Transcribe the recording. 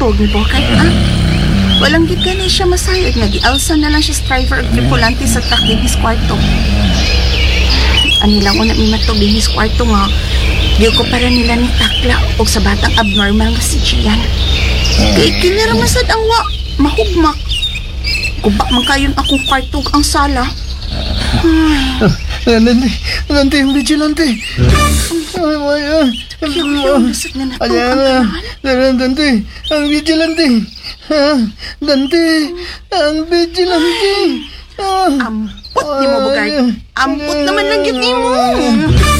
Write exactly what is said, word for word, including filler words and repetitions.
tuwag ni Bokay, ha? Walang gid gani siya masayod nga gialsa na lang siya sa driver ug tripulante sa truck din his kwarto. Ani lang una mi matog din his kwarto nga di ko para nila ni Takla o sa batang abnormal nga si Gian. Kay kiniramasad ang wa mahugmak. Kubak man kayon akong kwarto ug ang sala. Nante, nante yung vigilante. Ay, ay, ay. Yung nasad na natog ang Ayan kanan. na, Dante, ang vigilante. Ha? Dante, ang vigilante. Ah. Ampot ni mo, Bugay. Ay, Ampot ay, naman lang yun ni mo. ay.